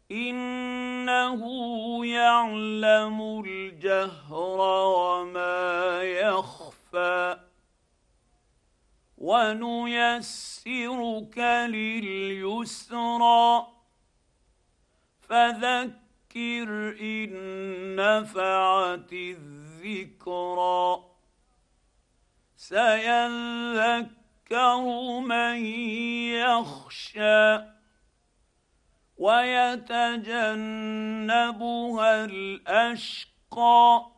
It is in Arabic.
انه يعلم الجهر وما يخفى ونيسرك لليسرى فذكر ان نفعت الذكرى سيذكر من يخشى ويتجنبها الاشقى